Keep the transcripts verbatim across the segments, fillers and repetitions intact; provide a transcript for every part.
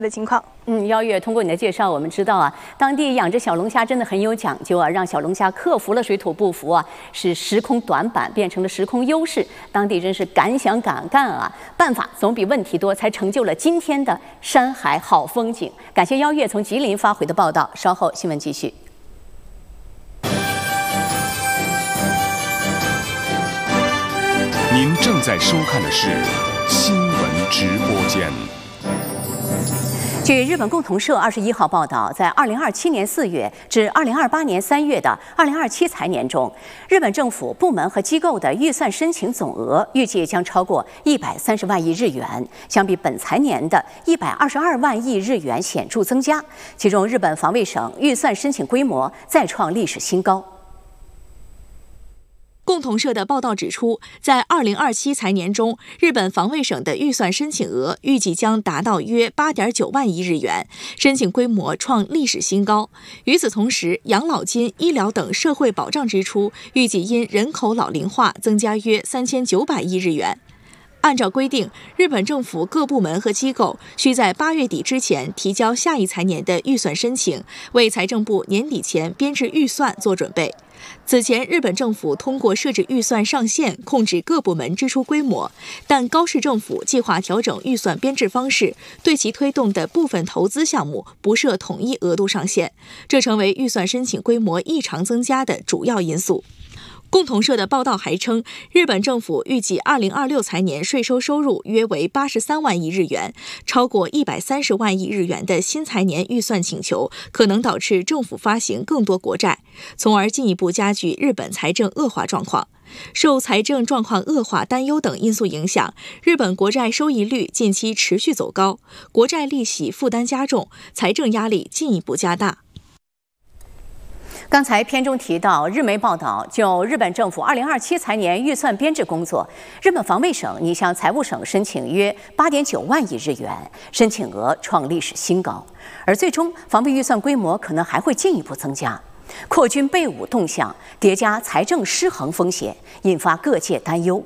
的情况。 嗯，邀月通过你的介绍，我们知道啊，当地养殖小龙虾真的很有讲究啊，让小龙虾克服了水土不服啊，使时空短板变成了时空优势。当地真是敢想敢干啊，办法总比问题多，才成就了今天的山海好风景。感谢邀月从吉林发回的报道，稍后新闻继续。 您正在收看的是新闻直播间。 据日本共同社二十一号报道，在二零二七年四月至二零二八年三月的二零二七财年中，日本政府部门和机构的预算申请总额预计将超过一百三十万亿日元，相比本财年的一百二十二万亿日元显著增加。其中，日本防卫省预算申请规模再创历史新高。 共同社的报道指出，在二零二七财年中，日本防卫省的预算申请额预计将达到约八点九万亿日元，申请规模创历史新高。与此同时，养老金、医疗等社会保障支出预计因人口老龄化增加约三千九百亿日元。按照规定，日本政府各部门和机构需在八月底之前提交下一财年的预算申请，为财政部年底前编制预算做准备。此前，日本政府通过设置预算上限控制各部门支出规模，但高市政府计划调整预算编制方式，对其推动的部分投资项目不设统一额度上限，这成为预算申请规模异常增加的主要因素。共同社的报道还称，日本政府预计二零二六财年税收收入约为八十三万亿日元，超过一百三十万亿日元的新财年预算请求可能导致政府发行更多国债，从而进一步加剧日本财政恶化状况。受财政状况恶化担忧等因素影响，日本国债收益率近期持续走高，国债利息负担加重，财政压力进一步加大。 刚才片中提到，日媒报道，就日本政府二零二七财年预算编制工作，日本防卫省拟向财务省申请约八点九万亿日元，申请额创历史新高，而最终防卫预算规模可能还会进一步增加。扩军备武动向叠加财政失衡风险，引发各界担忧。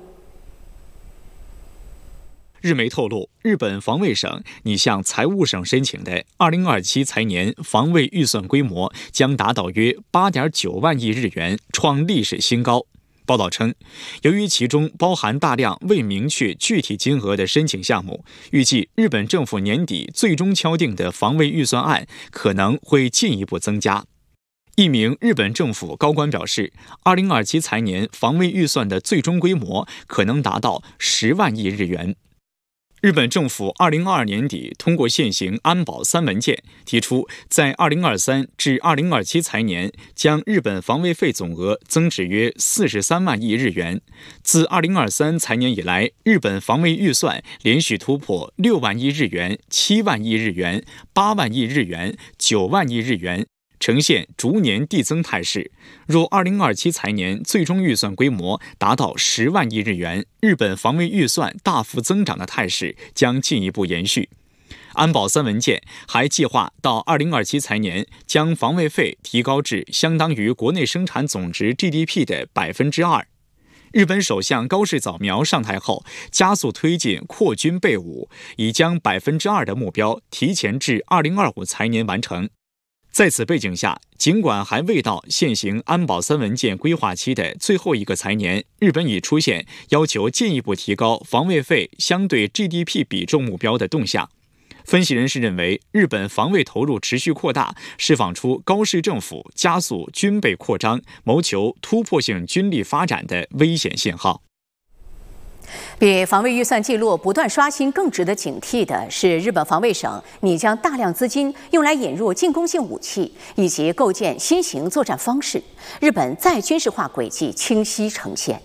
日媒透露，日本防卫省拟向财务省申请的二零二七财年防卫预算规模将达到约八点九万亿日元，创历史新高。报道称，由于其中包含大量未明确具体金额的申请项目，预计日本政府年底最终敲定的防卫预算案可能会进一步增加。一名日本政府高官表示，二零二七财年防卫预算的最终规模可能达到十万亿日元。日本政府二零二二年底通过现行安保三文件，提出在二零二三至二零二七财年将日本防卫费总额增至约四十三万亿日元。自二零二三财年以来，日本防卫预算连续突破六万亿日元、七万亿日元、八万亿日元、九万亿日元，呈现逐年递增态势。若二零二七财年最终预算规模达到十万亿日元，日本防卫预算大幅增长的态势将进一步延续。安保三文件还计划到二零二七财年将防卫费提高至相当于国内生产总值 G D P 的百分之二。日本首相高市早苗上台后，加速推进扩军备武，已将百分之二的目标提前至二零二五财年完成。在此背景下，尽管还未到现行安保三文件规划期的最后一个财年，日本已出现要求进一步提高防卫费相对 G D P 比重目标的动向。分析人士认为，日本防卫投入持续扩大，释放出高市政府加速军备扩张、谋求突破性军力发展的危险信号。 比防卫预算记录不断刷新更值得警惕的是，日本防卫省拟将大量资金用来引入进攻性武器以及构建新型作战方式，日本再军事化轨迹清晰呈现。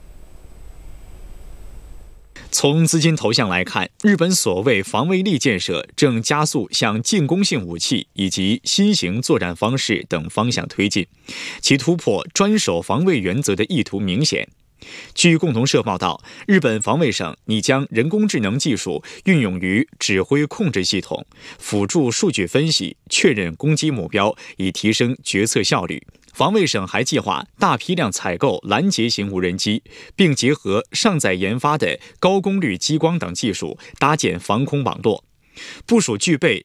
从资金投向来看，日本所谓防卫力建设正加速向进攻性武器以及新型作战方式等方向推进，其突破专守防卫原则的意图明显。据共同社报道，日本防卫省拟将人工智能技术运用于指挥控制系统，辅助数据分析，确认攻击目标，以提升决策效率。防卫省还计划大批量采购拦截型无人机，并结合尚在研发的高功率激光等技术，搭建防空网络。部署具备